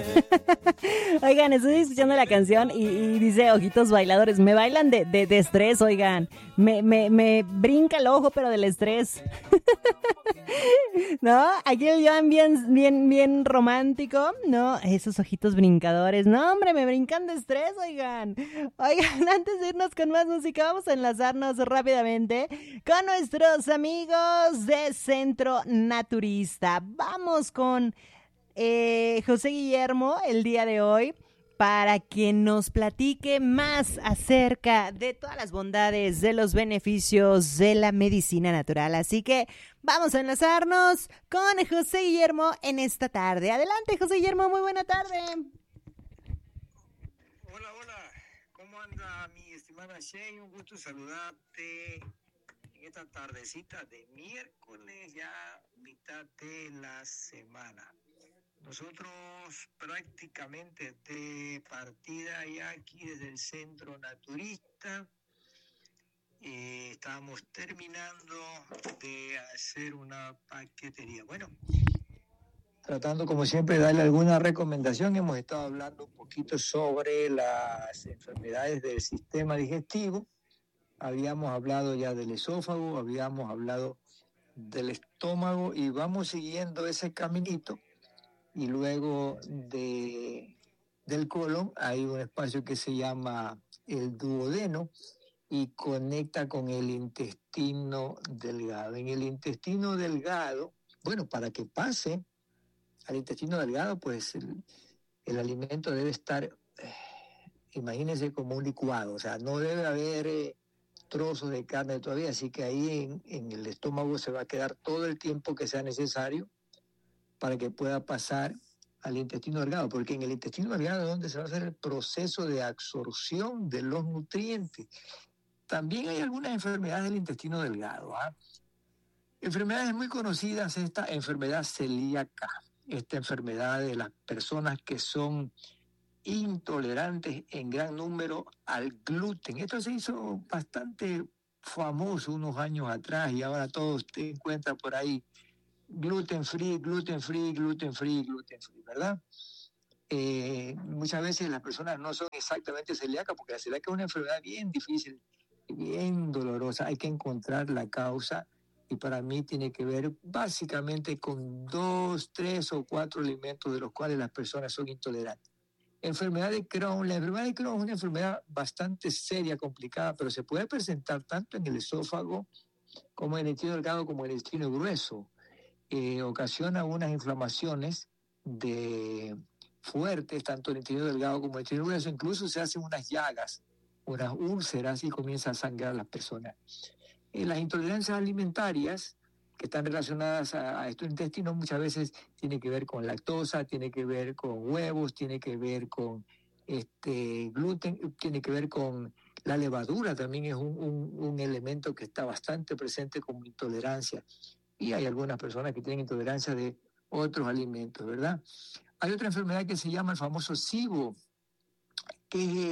Oigan, estoy escuchando la canción y dice ojitos bailadores. Me bailan de estrés, oigan. Me brinca el ojo, pero del estrés. ¿No? Aquí el Joan bien romántico, ¿no? Esos ojitos brincadores. No, hombre, me brincan de estrés, oigan. Oigan, antes de irnos con más música, vamos a enlazarnos rápidamente con nuestros amigos de Centro Naturista. Vamos con José Guillermo el día de hoy para que nos platique más acerca de todas las bondades, de los beneficios de la medicina natural. Así que vamos a enlazarnos con José Guillermo en esta tarde. Adelante, José Guillermo, muy buena tarde. Hola, hola. ¿Cómo anda mi estimada Shane? Un gusto saludarte en esta tardecita de miércoles, ya mitad de la semana. Nosotros prácticamente de partida ya aquí desde el Centro Naturista estamos terminando de hacer una paquetería. Bueno, tratando como siempre de darle alguna recomendación, hemos estado hablando un poquito sobre las enfermedades del sistema digestivo. Habíamos hablado ya del esófago, habíamos hablado del estómago y vamos siguiendo ese caminito. Y luego del colon hay un espacio que se llama el duodeno y conecta con el intestino delgado. En el intestino delgado, bueno, para que pase al intestino delgado, pues el alimento debe estar, imagínense, como un licuado, o sea, no debe haber trozos de carne todavía, así que ahí en el estómago se va a quedar todo el tiempo que sea necesario para que pueda pasar al intestino delgado, porque en el intestino delgado es donde se va a hacer el proceso de absorción de los nutrientes. También hay algunas enfermedades del intestino delgado, ¿ah? Enfermedades muy conocidas, esta enfermedad celíaca, esta enfermedad de las personas que son intolerantes en gran número al gluten. Esto se hizo bastante famoso unos años atrás y ahora todo usted encuentra por ahí gluten free, gluten free, gluten free, gluten free, ¿verdad? Muchas veces las personas no son exactamente celíacas porque la celíaca es una enfermedad bien difícil, bien dolorosa. Hay que encontrar la causa y para mí tiene que ver básicamente con 2, 3 o 4 alimentos de los cuales las personas son intolerantes. Enfermedad de Crohn. La enfermedad de Crohn es una enfermedad bastante seria, complicada, pero se puede presentar tanto en el esófago como en el intestino delgado como en el intestino grueso. Ocasiona unas inflamaciones fuertes, tanto en el intestino delgado como en el intestino grueso. Incluso se hacen unas llagas, unas úlceras y comienza a sangrar a las personas. Las intolerancias alimentarias que están relacionadas a estos intestinos muchas veces tiene que ver con lactosa, tiene que ver con huevos, tiene que ver con gluten, tiene que ver con la levadura, también es un elemento que está bastante presente como intolerancia. Y hay algunas personas que tienen intolerancia de otros alimentos, ¿verdad? Hay otra enfermedad que se llama el famoso SIBO, que es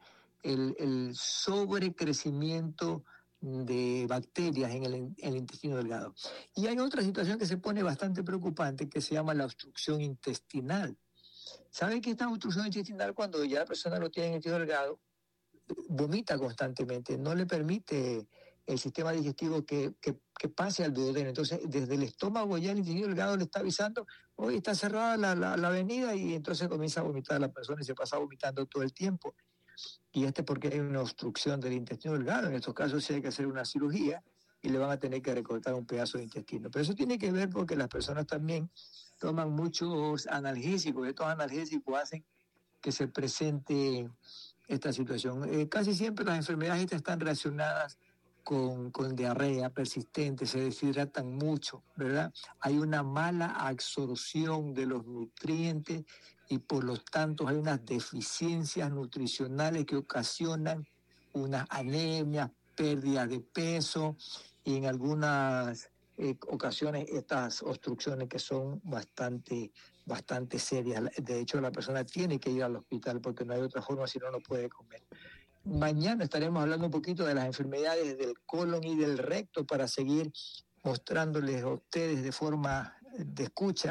el sobrecrecimiento de bacterias en el intestino delgado. Y hay otra situación que se pone bastante preocupante que se llama la obstrucción intestinal. ¿Saben que esta obstrucción intestinal, cuando ya la persona lo tiene en el intestino delgado, vomita constantemente, no le permite el sistema digestivo que pase al duodeno? Entonces, desde el estómago ya el intestino delgado le está avisando, hoy está cerrada la avenida, y entonces comienza a vomitar la persona y se pasa vomitando todo el tiempo. Y porque hay una obstrucción del intestino delgado. En estos casos sí hay que hacer una cirugía y le van a tener que recortar un pedazo de intestino. Pero eso tiene que ver porque las personas también toman muchos analgésicos. Estos analgésicos hacen que se presente esta situación. Casi siempre las enfermedades estas están relacionadas con diarrea persistente, se deshidratan mucho, ¿verdad? Hay una mala absorción de los nutrientes y por lo tanto hay unas deficiencias nutricionales que ocasionan unas anemias, pérdidas de peso y en algunas ocasiones estas obstrucciones que son bastante serias. De hecho, la persona tiene que ir al hospital porque no hay otra forma, si no, no puede comer. Mañana estaremos hablando un poquito de las enfermedades del colon y del recto para seguir mostrándoles a ustedes de forma de escucha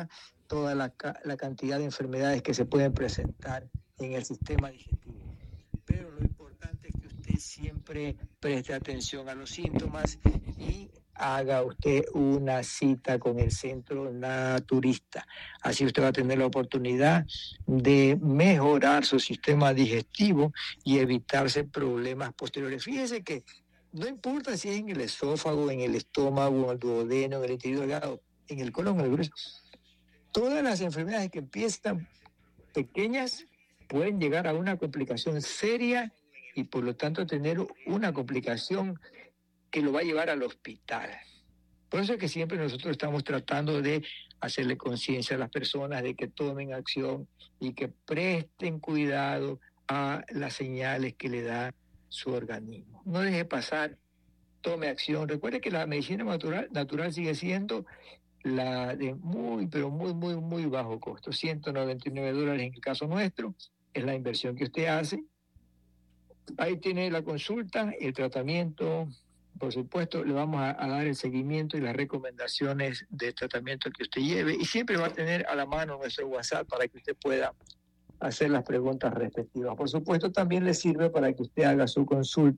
toda la cantidad de enfermedades que se pueden presentar en el sistema digestivo. Pero lo importante es que usted siempre preste atención a los síntomas y haga usted una cita con el Centro Naturista. Así usted va a tener la oportunidad de mejorar su sistema digestivo y evitarse problemas posteriores. Fíjese que no importa si es en el esófago, en el estómago, en el duodeno, en el interior delgado, en el colon, en el grueso. Todas las enfermedades que empiezan pequeñas pueden llegar a una complicación seria y por lo tanto tener una complicación que lo va a llevar al hospital. Por eso es que siempre nosotros estamos tratando de hacerle conciencia a las personas de que tomen acción y que presten cuidado a las señales que le da su organismo. No deje pasar, tome acción. Recuerde que la medicina natural sigue siendo la de muy bajo costo. $199 en el caso nuestro, es la inversión que usted hace. Ahí tiene la consulta, el tratamiento. Por supuesto, le vamos a dar el seguimiento y las recomendaciones de tratamiento que usted lleve y siempre va a tener a la mano nuestro WhatsApp para que usted pueda hacer las preguntas respectivas. Por supuesto, también le sirve para que usted haga su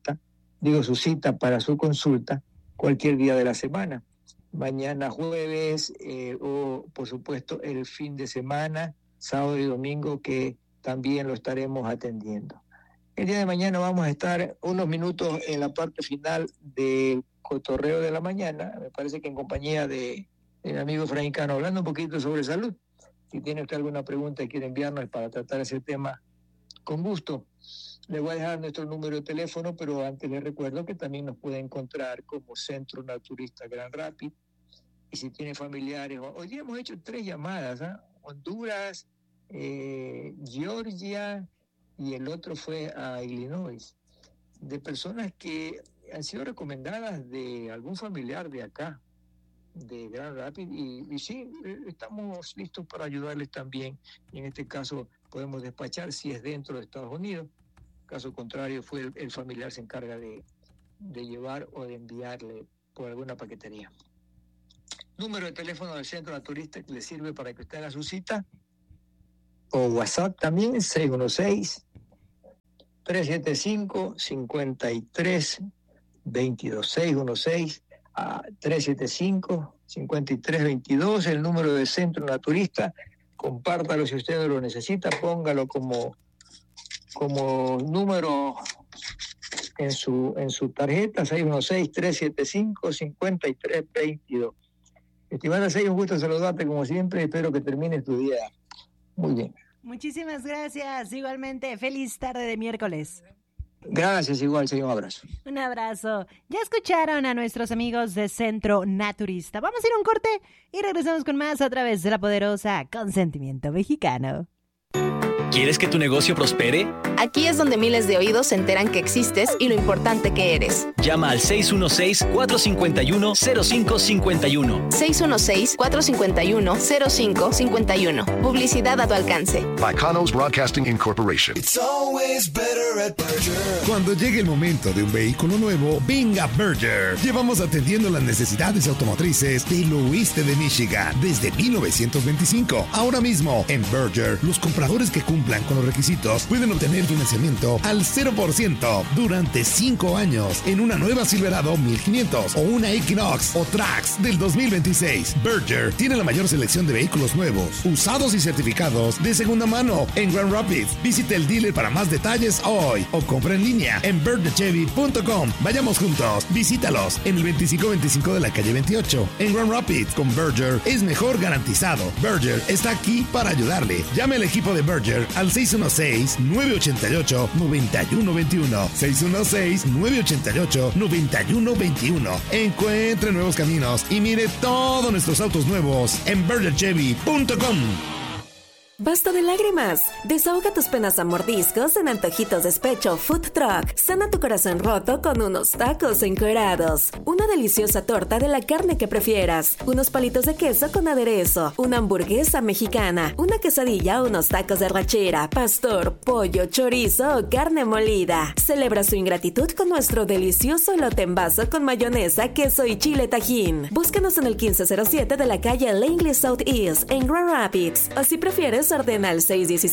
cita para su consulta cualquier día de la semana. Mañana jueves o, por supuesto, el fin de semana, sábado y domingo, que también lo estaremos atendiendo. El día de mañana vamos a estar unos minutos en la parte final del cotorreo de la mañana, me parece que en compañía del amigo Efraín Cano, hablando un poquito sobre salud. Si tiene usted alguna pregunta y quiere enviarnos para tratar ese tema, con gusto. Le voy a dejar nuestro número de teléfono, pero antes les recuerdo que también nos puede encontrar como Centro Naturista Grand Rapids. Y si tiene familiares, hoy día hemos hecho 3 llamadas, Honduras, Georgia, y el otro fue a Illinois, de personas que han sido recomendadas de algún familiar de acá, de Grand Rapids, y sí, estamos listos para ayudarles también. Y en este caso podemos despachar si es dentro de Estados Unidos. Caso contrario, fue el familiar se encarga de llevar o de enviarle por alguna paquetería. Número de teléfono del Centro Naturista que le sirve para que usted haga su cita, o WhatsApp también, 616-375-5322, 616-375-5322, el número del Centro Naturista. Compártalo si usted lo necesita, póngalo como número en su tarjeta, 616-375-5322. Estimada Sey, un gusto saludarte como siempre, espero que termines tu día muy bien. Muchísimas gracias, igualmente, feliz tarde de miércoles. Gracias, igual, Sey, un abrazo. Un abrazo. Ya escucharon a nuestros amigos de Centro Naturista. Vamos a ir a un corte y regresamos con más a través de la poderosa Consentimiento Mexicano. ¿Quieres que tu negocio prospere? Aquí es donde miles de oídos se enteran que existes y lo importante que eres. Llama al 616-451-0551. 616-451-0551. Publicidad a tu alcance. Bacanos Broadcasting Incorporation. It's always better at Berger. Cuando llegue el momento de un vehículo nuevo, venga Berger. Llevamos atendiendo las necesidades automotrices del oeste de Michigan desde 1925. Ahora mismo, en Berger, los compradores que cumplan con los requisitos pueden obtener financiamiento al 0% durante 5 años en una nueva Silverado 1500 o una Equinox o Trax del 2026. Berger tiene la mayor selección de vehículos nuevos, usados y certificados de segunda mano en Grand Rapids. Visite el dealer para más detalles hoy o compra en línea en bergerchevy.com. Vayamos juntos, visítalos en el 2525 de la calle 28 en Grand Rapids. Con Berger es mejor garantizado. Berger está aquí para ayudarle. Llame al equipo de Berger al 616-988-9121. 616-988-9121. Encuentre nuevos caminos y mire todos nuestros autos nuevos en bergerchevy.com. Basta de lágrimas. Desahoga tus penas a mordiscos en Antojitos Despecho Food Truck. Sana tu corazón roto con unos tacos encuerados. Una deliciosa torta de la carne que prefieras. Unos palitos de queso con aderezo. Una hamburguesa mexicana. Una quesadilla o unos tacos de rachera, pastor, pollo, chorizo o carne molida. Celebra su ingratitud con nuestro delicioso elote en vaso con mayonesa, queso y chile tajín. Búscanos en el 1507 de la calle Langley Southeast en Grand Rapids. O si prefieres, ordena al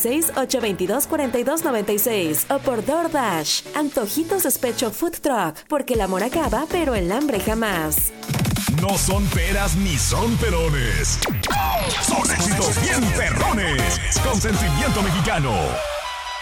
616-822-4296 o por DoorDash. Antojitos Despecho Food Truck, porque el amor acaba, pero el hambre jamás. No son peras ni son perones. Son éxitos bien perrones. Con sentimiento mexicano.